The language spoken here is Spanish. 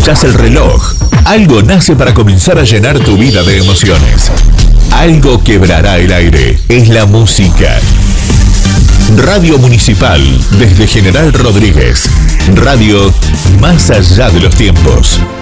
necesitas el reloj. Algo nace para comenzar a llenar tu vida de emociones. Algo quebrará el aire. Es la música. Radio Municipal, desde General Rodríguez. Radio más allá de los tiempos.